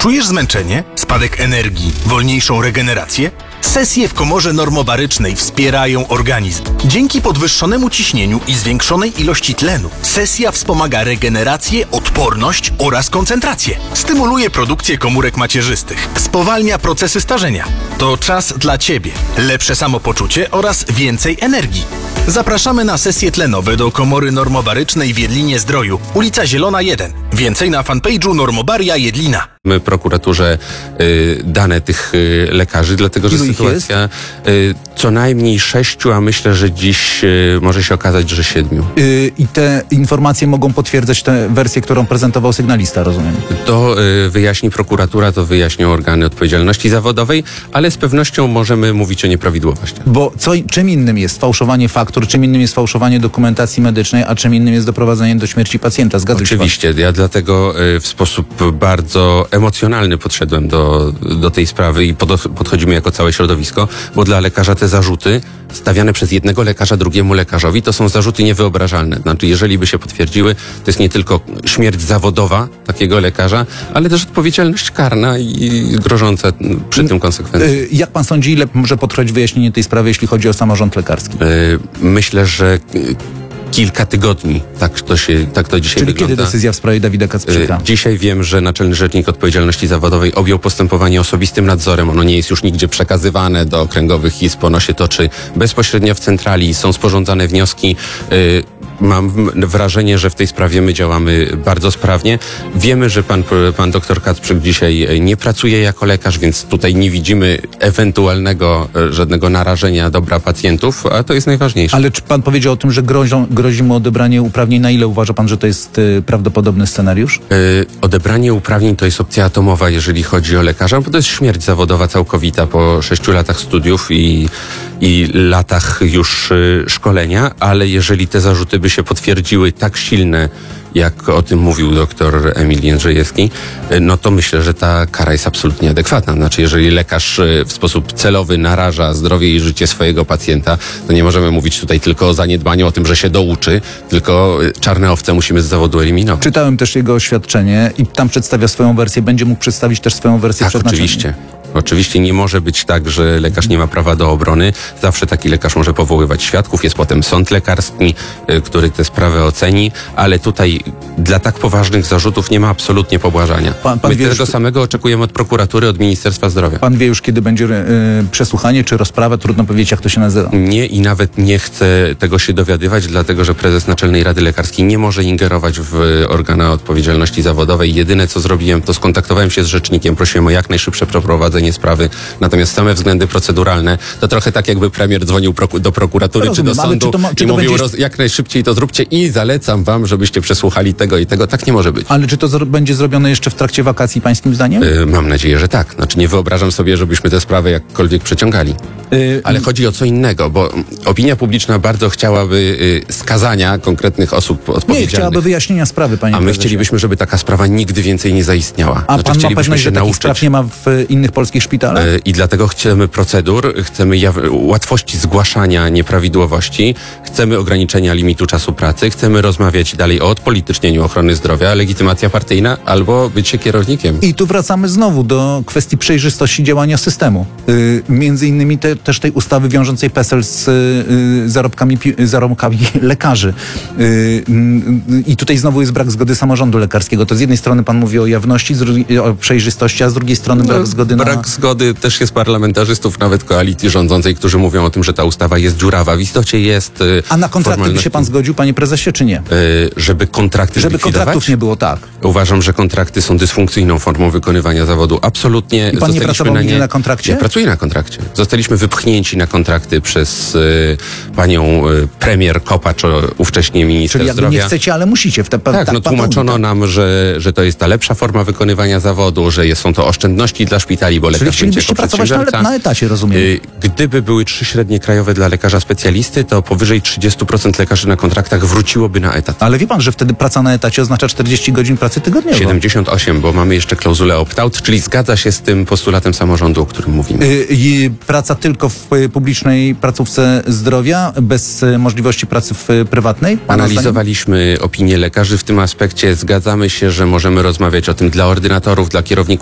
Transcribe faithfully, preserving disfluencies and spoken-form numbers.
Czujesz zmęczenie? Spadek energii? Wolniejszą regenerację? Sesje w komorze normobarycznej wspierają organizm. Dzięki podwyższonemu ciśnieniu i zwiększonej ilości tlenu sesja wspomaga regenerację, odporność oraz koncentrację. Stymuluje produkcję komórek macierzystych. Spowalnia procesy starzenia. To czas dla Ciebie. Lepsze samopoczucie oraz więcej energii. Zapraszamy na sesje tlenowe do komory normobarycznej w Jedlinie-Zdroju, ulica Zielona jeden. Więcej na fanpage'u Normobaria Jedlina. My prokuraturze y, dane tych y, lekarzy, dlatego że Ilu ich sytuacja y, co najmniej sześciu, a myślę, że dziś y, może się okazać, że siedmiu. Yy, I te informacje mogą potwierdzać tę wersję, którą prezentował sygnalista, rozumiem. To y, wyjaśni prokuratura, to wyjaśnią organy odpowiedzialności zawodowej, ale z pewnością możemy mówić o nieprawidłowościach. Bo co, czym innym jest fałszowanie faktur, czym innym jest fałszowanie dokumentacji medycznej, a czym innym jest doprowadzenie do śmierci pacjenta. Zgadza się pan? Oczywiście, ja dlatego y, w sposób bardzo emocjonalny podszedłem do, do tej sprawy i pod, podchodzimy jako całe środowisko, bo dla lekarza te zarzuty stawiane przez jednego lekarza drugiemu lekarzowi to są zarzuty niewyobrażalne. Znaczy, jeżeli by się potwierdziły, to jest nie tylko śmierć zawodowa takiego lekarza, ale też odpowiedzialność karna i grożąca przy tym konsekwencje. Yy, jak pan sądzi, ile może potrwać wyjaśnienie tej sprawy, jeśli chodzi o samorząd lekarski? Y, myślę, że y, kilka tygodni. Tak to się, tak to dzisiaj Czyli wygląda. kiedy decyzja w sprawie Dawida Kacprzyka? Y, Dzisiaj wiem, że Naczelny Rzecznik Odpowiedzialności Zawodowej objął postępowanie osobistym nadzorem. Ono nie jest już nigdzie przekazywane do okręgowych izb. Ono się toczy bezpośrednio w centrali. Są sporządzane wnioski. Y, Mam wrażenie, że w tej sprawie my działamy bardzo sprawnie. Wiemy, że pan, pan doktor Kacprzyk dzisiaj nie pracuje jako lekarz, więc tutaj nie widzimy ewentualnego żadnego narażenia dobra pacjentów, a to jest najważniejsze. Ale czy pan powiedział o tym, że grożą, grozi mu odebranie uprawnień? Na ile uważa pan, że to jest y, prawdopodobny scenariusz? Yy, odebranie uprawnień to jest opcja atomowa, jeżeli chodzi o lekarza, bo to jest śmierć zawodowa całkowita po sześciu latach studiów i, i latach już y, szkolenia, ale jeżeli te zarzuty by się potwierdziły tak silne, jak o tym mówił doktor Emil Jędrzejewski, no to myślę, że ta kara jest absolutnie adekwatna. Znaczy, jeżeli lekarz w sposób celowy naraża zdrowie i życie swojego pacjenta, to nie możemy mówić tutaj tylko o zaniedbaniu, o tym, że się douczy, tylko czarne owce musimy z zawodu eliminować. Czytałem też jego oświadczenie i tam przedstawia swoją wersję. Będzie mógł przedstawić też swoją wersję Tak, przed naczelnym. oczywiście. Oczywiście nie może być tak, że lekarz nie ma prawa do obrony. Zawsze taki lekarz może powoływać świadków. Jest potem sąd lekarski, y, który tę sprawę oceni, ale tutaj dla tak poważnych zarzutów nie ma absolutnie pobłażania. Pan- pan My wie, tego że- samego oczekujemy od prokuratury, od Ministerstwa Zdrowia. Pan wie już, kiedy będzie y, przesłuchanie czy rozprawa, trudno powiedzieć, jak to się nazywa. Nie i nawet nie chcę tego się dowiadywać, dlatego że prezes Naczelnej Rady Lekarskiej nie może ingerować w organa odpowiedzialności zawodowej. Jedyne, co zrobiłem, to skontaktowałem się z rzecznikiem, prosiłem o jak najszybsze przeprowadzenie sprawy. Natomiast same względy proceduralne, to trochę tak, jakby premier dzwonił proku- do prokuratury Rozumiem, czy do ale sądu czy to ma- czy i to mówił będzie- roz- jak najszybciej to zróbcie i zalecam wam, żebyście przesłuchali tego i tego. Tak nie może być. Ale czy to zro- będzie zrobione jeszcze w trakcie wakacji, pańskim zdaniem? Y, Mam nadzieję, że tak. Znaczy nie wyobrażam sobie, żebyśmy tę sprawę jakkolwiek przeciągali. Y, Ale chodzi o co innego, bo opinia publiczna bardzo chciałaby y, skazania konkretnych osób Nie, odpowiedzialnych. chciałaby wyjaśnienia sprawy, panie A my prezesie. chcielibyśmy, żeby taka sprawa nigdy więcej nie zaistniała. A Znaczy, pan ma chcielibyśmy pewność, się że takich nauczyć. spraw nie ma w innych polskich szpitalach? Y, I dlatego chcemy procedur, chcemy jaw- łatwości zgłaszania nieprawidłowości, chcemy ograniczenia limitu czasu pracy, chcemy rozmawiać dalej o odpolitycznieniu ochrony zdrowia, legitymacja partyjna albo bycie kierownikiem. I tu wracamy znowu do kwestii przejrzystości działania systemu. Yy, między innymi te, też tej ustawy wiążącej PESEL z yy, zarobkami, pi- zarobkami lekarzy. Yy, yy, I tutaj znowu jest brak zgody samorządu lekarskiego. To z jednej strony pan mówi o jawności, z drugiej, o przejrzystości, a z drugiej strony brak zgody na... Brak zgody też jest parlamentarzystów, nawet koalicji rządzącej, którzy mówią o tym, że ta ustawa jest dziurawa. W istocie jest... y, A na kontrakty by formalności. się pan zgodził, panie prezesie, czy nie? Y, żeby kontrakty Żeby zlikwidować? kontraktów nie było, tak. Uważam, że kontrakty są dysfunkcyjną formą wykonywania zawodu. Absolutnie. I pan nie zostaliśmy pracował na nigdy nie... na kontrakcie? Ja pracuję na kontrakcie. Zostaliśmy wypchnięci na kontrakty przez y, panią y, premier Kopacz, o, ówcześnie minister Czyli jakby zdrowia. nie chcecie, ale musicie. W te, Tak, no pan tłumaczono mówi, tak. nam, że, że to jest ta lepsza forma wykonywania zawodu, że jest, są to oszczędności dla szpitali, bo Czyli lekarz będzie chcielibyście jako pracować na, przedsiębiorca. na etacie, rozumiem. Y, Gdyby były trzy średnie krajowe dla lekarza specjalisty, to powyżej trzydzieści procent lekarzy na kontraktach wróciłoby na etat. Ale wie pan, że wtedy praca na etacie oznacza czterdzieści godzin pracy tygodniowo. siedemdziesiąt osiem, bo mamy jeszcze klauzulę opt-out, czyli zgadza się z tym postulatem samorządu, o którym mówimy. Y, i praca tylko w y, publicznej placówce zdrowia, bez y, możliwości pracy w y, prywatnej? Pana Analizowaliśmy opinię lekarzy w tym aspekcie. Zgadzamy się, że możemy rozmawiać o tym dla ordynatorów, dla kierowników